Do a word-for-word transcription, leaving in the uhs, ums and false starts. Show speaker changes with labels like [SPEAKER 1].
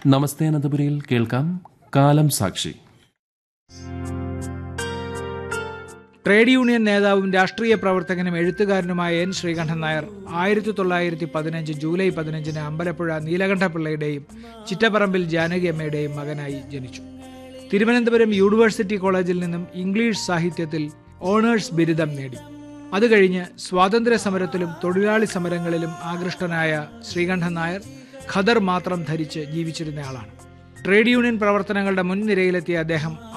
[SPEAKER 1] നമസ്തേ അനന്തപുരിയിൽ കേൾക്കാം കാലം സാക്ഷി.
[SPEAKER 2] ട്രേഡ് യൂണിയൻ നേതാവും രാഷ്ട്രീയ പ്രവർത്തകനും എഴുത്തുകാരനുമായ എൻ ശ്രീകണ്ഠൻ നായർ ആയിരത്തി തൊള്ളായിരത്തി പതിനഞ്ച് ജൂലൈ പതിനഞ്ചിന് അമ്പലപ്പുഴ നീലകണ്ഠപിള്ളയുടെയും ചിറ്റപ്പറമ്പിൽ ജാനകിയമ്മയുടെയും മകനായി ജനിച്ചു. തിരുവനന്തപുരം യൂണിവേഴ്സിറ്റി കോളേജിൽ നിന്നും ഇംഗ്ലീഷ് സാഹിത്യത്തിൽ ഓണേഴ്സ് ബിരുദം നേടി. അത് കഴിഞ്ഞ് സ്വാതന്ത്ര്യ സമരത്തിലും തൊഴിലാളി സമരങ്ങളിലും ആകൃഷ്ടനായ ശ്രീകണ്ഠൻ നായർ ഖദർ മാത്രം ധരിച്ച് ജീവിച്ചിരുന്നയാളാണ്. ട്രേഡ് യൂണിയൻ പ്രവർത്തനങ്ങളുടെ മുൻനിരയിലെത്തിയ അദ്ദേഹം